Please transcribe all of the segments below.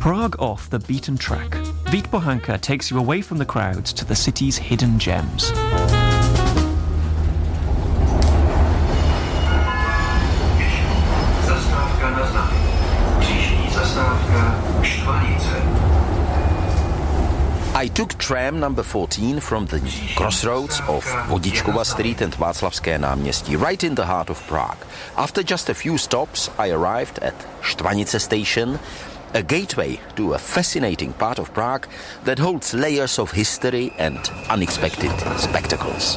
Prague off the beaten track, Vít Bohanka takes you away from the crowds to the city's hidden gems. Zastávka na znamení. Příští zastávka Štvanice. I took tram number 14 from the crossroads of Vodičkova Street and Václavské náměstí, right in the heart of Prague. After just a few stops, I arrived at Štvanice station, a gateway to a fascinating part of Prague that holds layers of history and unexpected spectacles.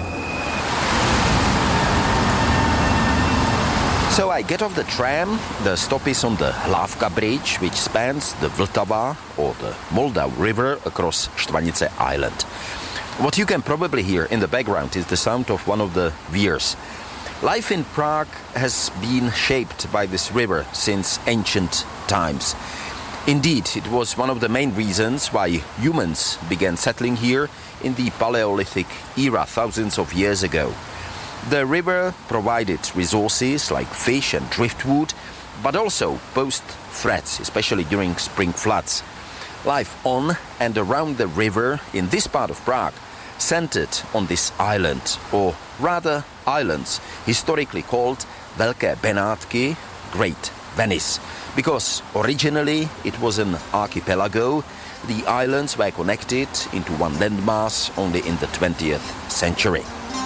So I get off the tram. The stop is on the Hlávka Bridge, which spans the Vltava or the Moldau River across Štvanice Island. What you can probably hear in the background is the sound of one of the weirs. Life in Prague has been shaped by this river since ancient times. Indeed, it was one of the main reasons why humans began settling here in the Paleolithic era thousands of years ago. The river provided resources like fish and driftwood, but also posed threats, especially during spring floods. Life on and around the river in this part of Prague centered on this island, or rather islands, historically called Velké Benátky, Great Venice, because originally it was an archipelago. The islands were connected into one landmass only in the 20th century.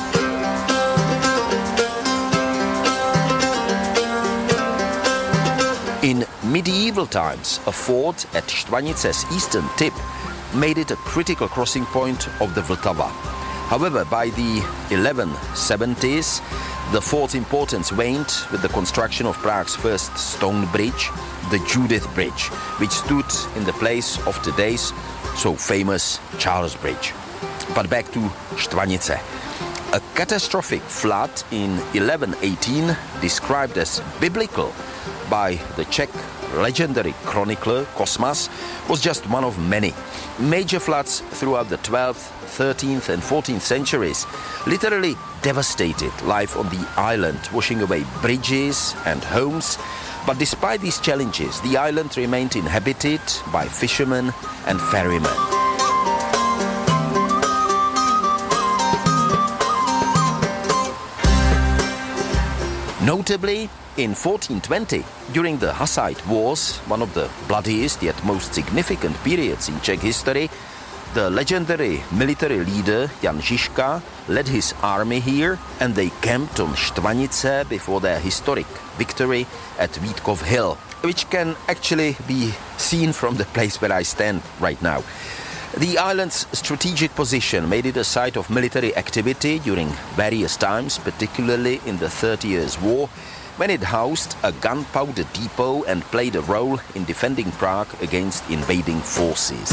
In medieval times, a fort at Štvanice's eastern tip made it a critical crossing point of the Vltava. However, by the 1170s, the fort's importance waned with the construction of Prague's first stone bridge, the Judith Bridge, which stood in the place of today's so famous Charles Bridge. But back to Štvanice. A catastrophic flood in 1118, described as biblical by the Czech legendary chronicler Cosmas, was just one of many. Major floods throughout the 12th, 13th and 14th centuries literally devastated life on the island, washing away bridges and homes. But despite these challenges, the island remained inhabited by fishermen and ferrymen. Notably, in 1420, during the Hussite Wars, one of the bloodiest yet most significant periods in Czech history, the legendary military leader Jan Žižka led his army here, and they camped on Štvanice before their historic victory at Vítkov Hill, which can actually be seen from the place where I stand right now. The island's strategic position made it a site of military activity during various times, particularly in the 30 Years' War, when it housed a gunpowder depot and played a role in defending Prague against invading forces.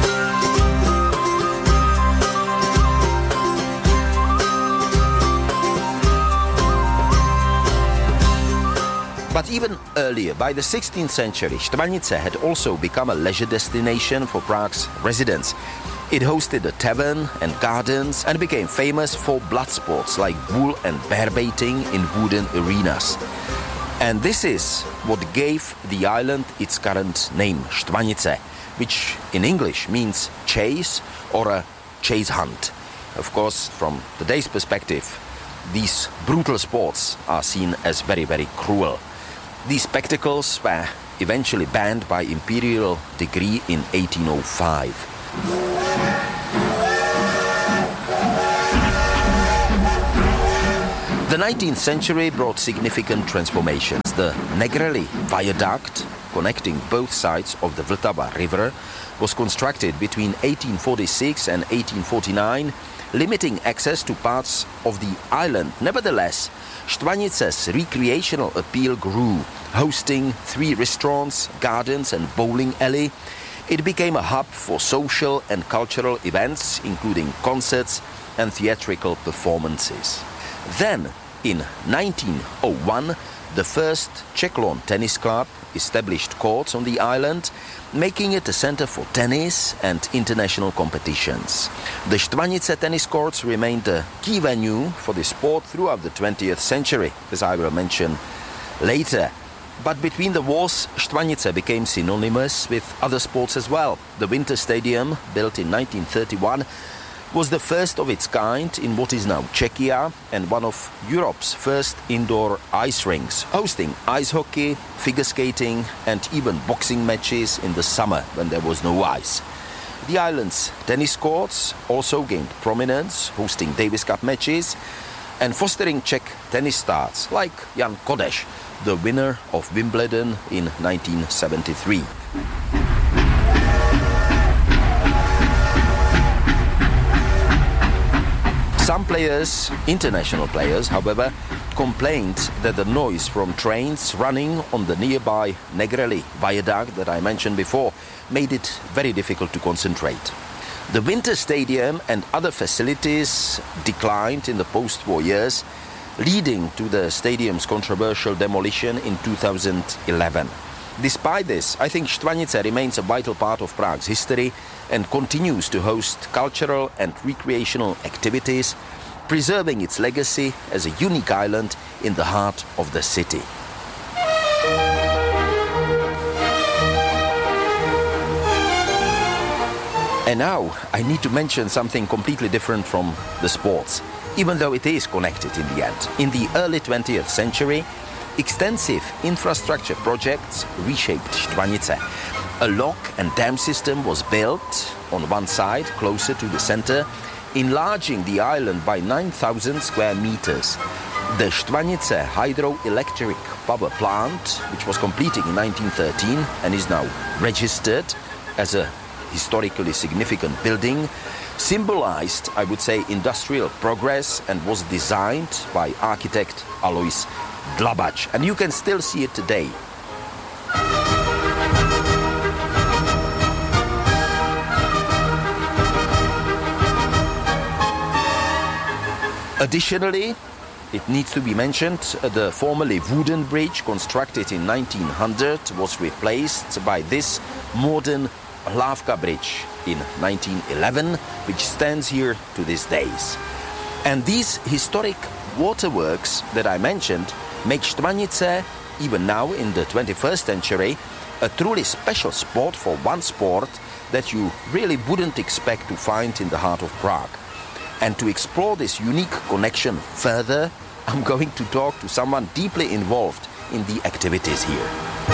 But even earlier, by the 16th century, Štvanice had also become a leisure destination for Prague's residents. It hosted a tavern and gardens and became famous for blood sports like bull and bear baiting in wooden arenas. And this is what gave the island its current name, Štvanice, which in English means chase or a chase hunt. Of course, from today's perspective, these brutal sports are seen as very, very cruel. These spectacles were eventually banned by imperial decree in 1805. The 19th century brought significant transformations. The Negrelli Viaduct, connecting both sides of the Vltava River, was constructed between 1846 and 1849, limiting access to parts of the island. Nevertheless, Štvanice's recreational appeal grew, hosting 3 restaurants, gardens and bowling alley. It became a hub for social and cultural events, including concerts and theatrical performances. Then, in 1901, the first Czech lawn tennis club established courts on the island, making it a center for tennis and international competitions. The Štvanice tennis courts remained a key venue for the sport throughout the 20th century, as I will mention later. But between the wars, Štvanice became synonymous with other sports as well. The Winter Stadium, built in 1931, was the first of its kind in what is now Czechia and one of Europe's first indoor ice rinks, hosting ice hockey, figure skating and even boxing matches in the summer when there was no ice. The island's tennis courts also gained prominence, hosting Davis Cup matches and fostering Czech tennis stars like Jan Kodeš, the winner of Wimbledon in 1973. Some players, international players, however, complained that the noise from trains running on the nearby Negrelli viaduct that I mentioned before made it very difficult to concentrate. The Winter Stadium and other facilities declined in the post-war years, leading to the stadium's controversial demolition in 2011. Despite this, I think Štvanice remains a vital part of Prague's history and continues to host cultural and recreational activities, preserving its legacy as a unique island in the heart of the city. And now I need to mention something completely different from the sports, even though it is connected in the end. In the early 20th century, extensive infrastructure projects reshaped Štvanice. A lock and dam system was built on one side, closer to the center, enlarging the island by 9,000 square meters. The Štvanice hydroelectric power plant, which was completed in 1913 and is now registered as a historically significant building, symbolized, I would say, industrial progress and was designed by architect Alois Dlabač. And you can still see it today. Additionally, it needs to be mentioned, the formerly wooden bridge constructed in 1900 was replaced by this modern Hlávka Bridge in 1911, which stands here to these days. And these historic waterworks that I mentioned make Štvanice, even now in the 21st century, a truly special spot for one sport that you really wouldn't expect to find in the heart of Prague. And to explore this unique connection further, I'm going to talk to someone deeply involved in the activities here.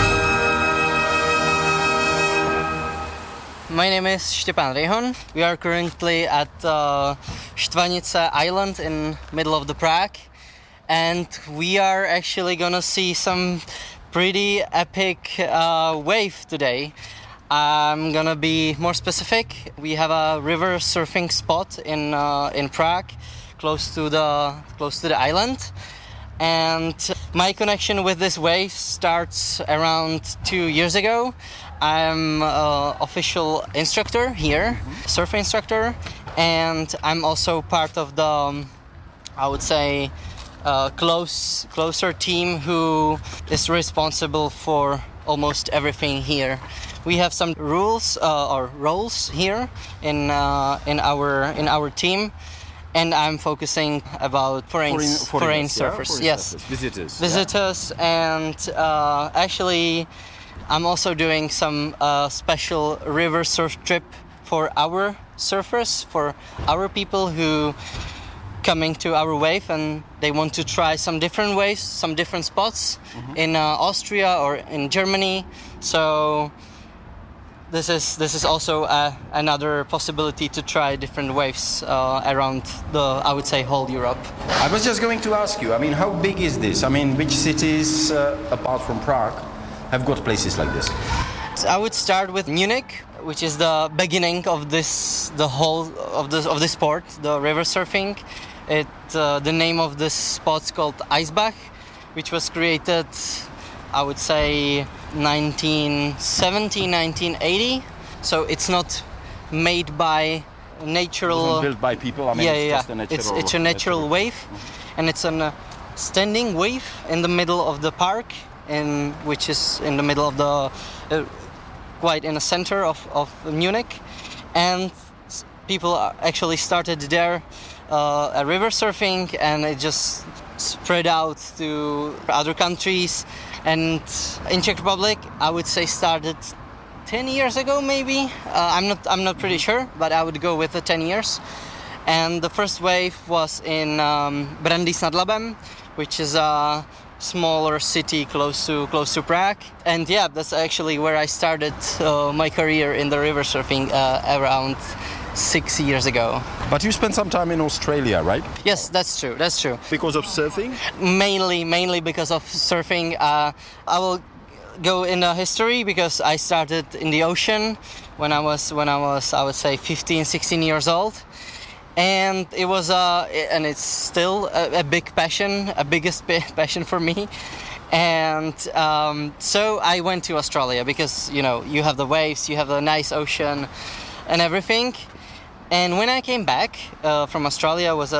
My name is Štěpán Rejhon. We are currently at Štvanice Island in middle of the Prague, and we are actually gonna see some pretty epic wave today. I'm gonna be more specific. We have a river surfing spot in Prague, close to the island, and my connection with this wave starts around 2 years ago. I'm an official instructor here, surf instructor, and I'm also part of the, I would say, closer team who is responsible for almost everything here. We have some rules or roles here in our team, and I'm focusing about foreign surfers. Yes, visitors, and actually, I'm also doing some special river surf trip for our surfers, for our people who coming to our wave and they want to try some different waves, some different spots in Austria or in Germany. So this is also another possibility to try different waves around I would say, whole Europe. I was just going to ask you, I mean, how big is this? I mean, which cities, apart from Prague, have got places like this? I would start with Munich, which is the beginning of the sport, the river surfing. The name of this spot's called Eisbach, which was created, I would say, 1970, 1980. So it's not made by natural. It wasn't built by people. I mean, it's just a natural. It's a natural wave, and it's a standing wave in the middle of the park, which is in the middle of the quite in the center of Munich, and people actually started there river surfing, and it just spread out to other countries, And in Czech Republic, I would say started 10 years ago, maybe. I'm not pretty sure, but I would go with the 10 years. And the first wave was in Brandýs nad Labem, which is a smaller city close to Prague. And yeah, that's actually where I started my career in the river surfing around 6 years ago. But you spent some time in Australia, right? Yes, that's true. Because of surfing? Mainly because of surfing. I will go in the history because I started in the ocean when I was I would say 15, 16 years old. And it was and it's still a big passion, biggest passion for me. And so I went to Australia because, you know, you have the waves, you have the nice ocean and everything. And when I came back from Australia was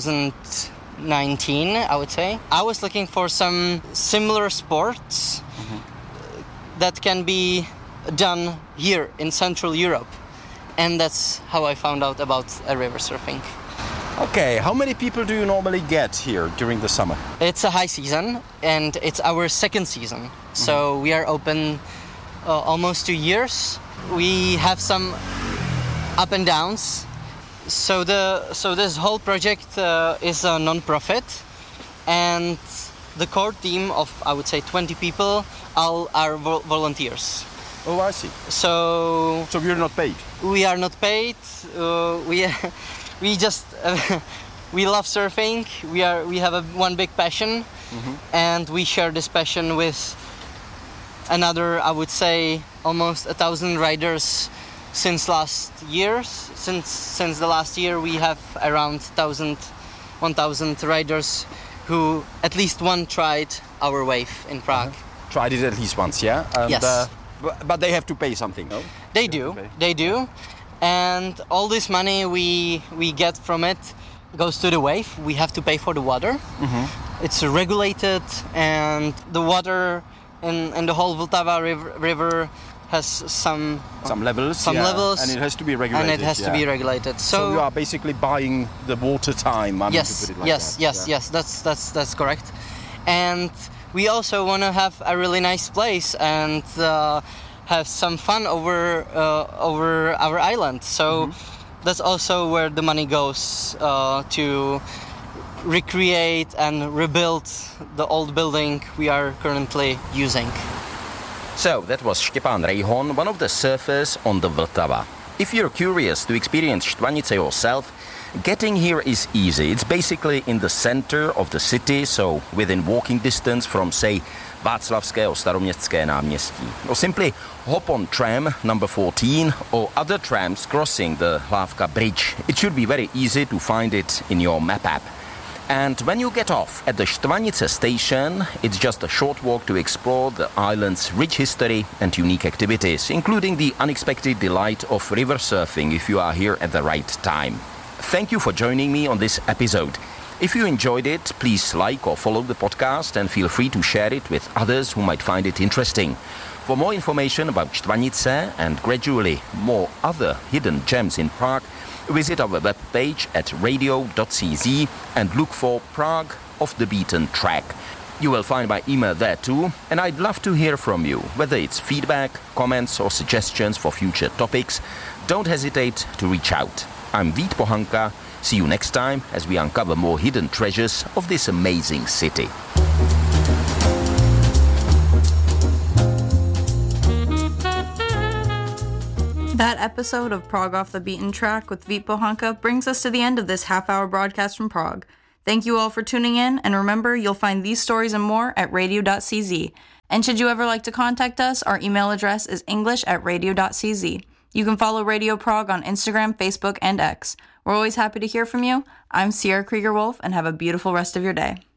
2019, I would say. I was looking for some similar sports that can be done here in Central Europe. And that's how I found out about river surfing. Okay, how many people do you normally get here during the summer? It's a high season, and it's our second season. So we are open almost 2 years. We have some up and downs. So this whole project is a non-profit, and the core team of, I would say, 20 people all are volunteers. Oh, I see. So you're not paid? We are not paid. We just we love surfing. We have one big passion, and we share this passion with another, I would say, almost 1,000 riders since last year. Since the last year, we have around 1,000 riders who at least one tried our wave in Prague. Tried it at least once, yeah? And, yes. But they have to pay something, no? They do. And all this money we get from it goes to the wave. We have to pay for the water. It's regulated, and the water in the whole Vltava river has some levels. And it has to be regulated. So you are basically buying the water time. To put it like that. Yes. That's correct. And we also want to have a really nice place and have some fun over our island. So that's also where the money goes to recreate and rebuild the old building we are currently using. So that was Štěpán Rejhon, one of the surfers on the Vltava. If you're curious to experience Štvanice yourself, getting here is easy. It's basically in the center of the city, so within walking distance from, say, Václavské Staroměstské náměstí. Or simply hop on tram number 14 or other trams crossing the Hlávka Bridge. It should be very easy to find it in your map app. And when you get off at the Štvanice station, it's just a short walk to explore the island's rich history and unique activities, including the unexpected delight of river surfing if you are here at the right time. Thank you for joining me on this episode. If you enjoyed it, please like or follow the podcast and feel free to share it with others who might find it interesting. For more information about Štvanice and gradually more other hidden gems in Prague, visit our webpage at radio.cz and look for Prague Off the Beaten Track. You will find my email there too, and I'd love to hear from you, whether it's feedback, comments or suggestions for future topics. Don't hesitate to reach out. I'm Vít Pohanka. See you next time as we uncover more hidden treasures of this amazing city. That episode of Prague Off the Beaten Track with Vít Pohanka brings us to the end of this half-hour broadcast from Prague. Thank you all for tuning in, and remember, you'll find these stories and more at radio.cz. And should you ever like to contact us, our email address is english@radio.cz. You can follow Radio Prague on Instagram, Facebook, and X. We're always happy to hear from you. I'm Sierra Krieger-Wolf, and have a beautiful rest of your day.